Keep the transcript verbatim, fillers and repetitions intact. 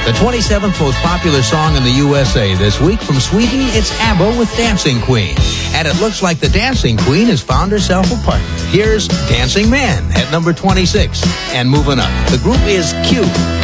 The twenty-seventh most popular song in the U S A this week from Sweden, it's ABBA with Dancing Queen. And it looks like the Dancing Queen has found herself a partner. Here's Dancing Man at number twenty-six. And moving up, the group is Q.